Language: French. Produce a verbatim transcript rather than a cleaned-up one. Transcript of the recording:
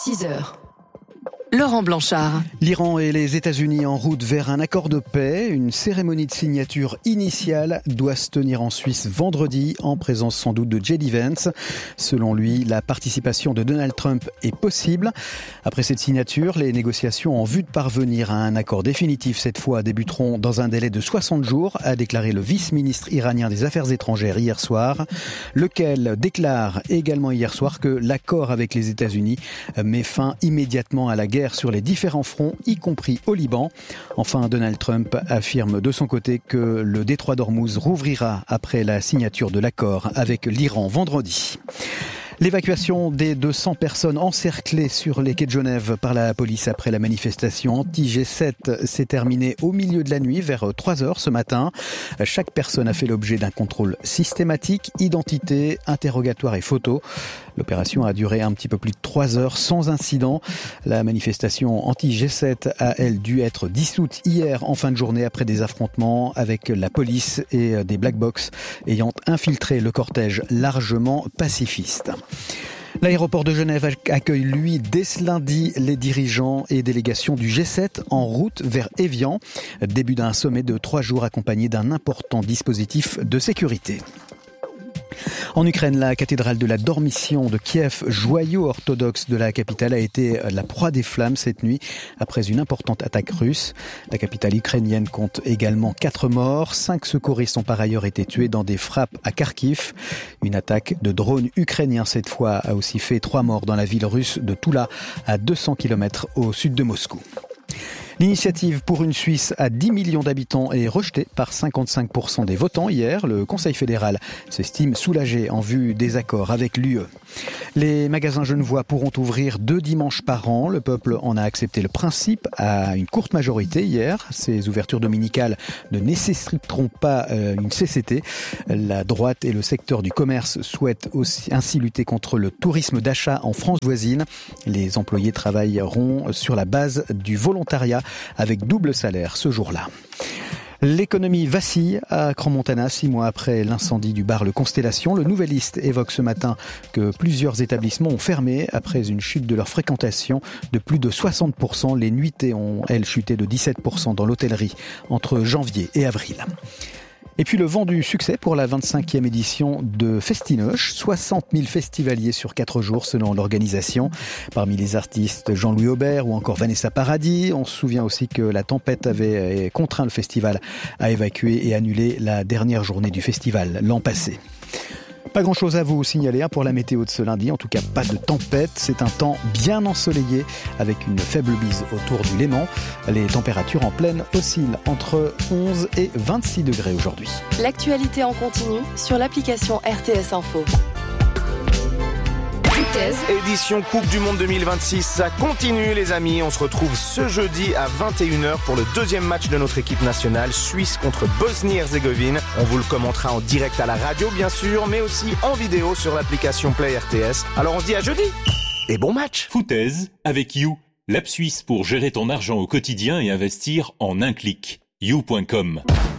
six heures. Laurent Blanchard. L'Iran et les États-Unis en route vers un accord de paix. Une cérémonie de signature initiale doit se tenir en Suisse vendredi, en présence sans doute de J D Vance. Selon lui, la participation de Donald Trump est possible. Après cette signature, les négociations en vue de parvenir à un accord définitif cette fois débuteront dans un délai de soixante jours, a déclaré le vice-ministre iranien des Affaires étrangères hier soir, lequel déclare également hier soir que l'accord avec les États-Unis met fin immédiatement à la guerre sur les différents fronts, y compris au Liban. Enfin, Donald Trump affirme de son côté que le détroit d'Ormuz rouvrira après la signature de l'accord avec l'Iran vendredi. L'évacuation des deux cents personnes encerclées sur les quais de Genève par la police après la manifestation anti-G sept s'est terminée au milieu de la nuit vers trois heures ce matin. Chaque personne a fait l'objet d'un contrôle systématique, identité, interrogatoire et photo. L'opération a duré un petit peu plus de trois heures sans incident. La manifestation anti-G sept a, elle, dû être dissoute hier en fin de journée après des affrontements avec la police et des black box ayant infiltré le cortège largement pacifiste. L'aéroport de Genève accueille, lui, dès ce lundi, les dirigeants et délégations du G sept en route vers Évian. Début d'un sommet de trois jours accompagné d'un important dispositif de sécurité. En Ukraine, la cathédrale de la Dormition de Kiev, joyau orthodoxe de la capitale, a été la proie des flammes cette nuit après une importante attaque russe. La capitale ukrainienne compte également quatre morts. Cinq secouristes ont par ailleurs été tués dans des frappes à Kharkiv. Une attaque de drones ukrainiens cette fois a aussi fait trois morts dans la ville russe de Toula, à deux cents kilomètres au sud de Moscou. L'initiative pour une Suisse à dix millions d'habitants est rejetée par cinquante-cinq pour cent des votants hier. Le Conseil fédéral s'estime soulagé en vue des accords avec l'U E. Les magasins genevois pourront ouvrir deux dimanches par an. Le peuple en a accepté le principe à une courte majorité hier. Ces ouvertures dominicales ne nécessiteront pas euh, une C C T. La droite et le secteur du commerce souhaitent aussi ainsi lutter contre le tourisme d'achat en France voisine. Les employés travailleront sur la base du volontariat avec double salaire ce jour-là. L'économie vacille à Crans-Montana, six mois après l'incendie du bar Le Constellation. Le Nouvelliste évoque ce matin que plusieurs établissements ont fermé après une chute de leur fréquentation de plus de soixante pour cent. Les nuitées ont, elles, chuté de dix-sept pour cent dans l'hôtellerie entre janvier et avril. Et puis le vent du succès pour la vingt-cinquième édition de Festinoche. soixante mille festivaliers sur quatre jours selon l'organisation. Parmi les artistes, Jean-Louis Aubert ou encore Vanessa Paradis. On se souvient aussi que la tempête avait contraint le festival à évacuer et annuler la dernière journée du festival l'an passé. Pas grand-chose à vous signaler pour la météo de ce lundi, en tout cas pas de tempête. C'est un temps bien ensoleillé avec une faible bise autour du Léman. Les températures en pleine oscillent entre onze et vingt-six degrés aujourd'hui. L'actualité en continu sur l'application R T S Info. Édition Coupe du Monde deux mille vingt-six, ça continue les amis. On se retrouve ce jeudi à vingt et une heures pour le deuxième match de notre équipe nationale, Suisse contre Bosnie-Herzégovine. On vous le commentera en direct à la radio bien sûr, mais aussi en vidéo sur l'application Play R T S. Alors on se dit à jeudi et bon match. Foutaise avec You, l'app suisse pour gérer ton argent au quotidien et investir en un clic. you point com.